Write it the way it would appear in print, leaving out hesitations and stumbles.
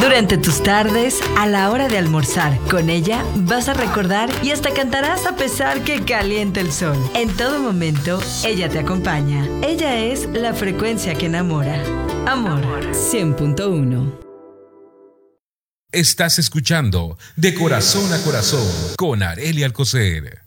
Durante tus tardes, a la hora de almorzar, con ella vas a recordar y hasta cantarás a pesar que caliente el sol. En todo momento, ella te acompaña. Ella es la frecuencia que enamora. Amor 100.1. Estás escuchando De Corazón a Corazón con Arely Alcocer.